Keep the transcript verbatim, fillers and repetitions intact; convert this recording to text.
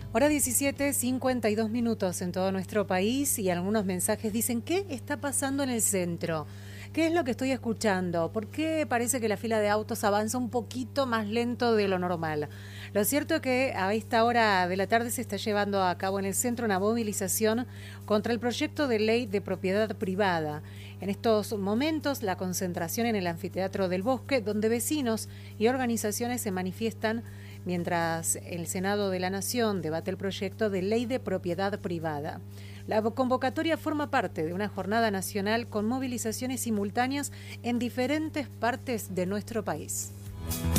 Hora diecisiete, cincuenta y dos minutos en todo nuestro país y algunos mensajes dicen, ¿qué está pasando en el centro? ¿Qué es lo que estoy escuchando? ¿Por qué parece que la fila de autos avanza un poquito más lento de lo normal? Lo cierto es que a esta hora de la tarde se está llevando a cabo en el centro una movilización contra el proyecto de ley de propiedad privada. En estos momentos, la concentración en el Anfiteatro del Bosque, donde vecinos y organizaciones se manifiestan mientras el Senado de la Nación debate el proyecto de ley de propiedad privada. La convocatoria forma parte de una jornada nacional con movilizaciones simultáneas en diferentes partes de nuestro país.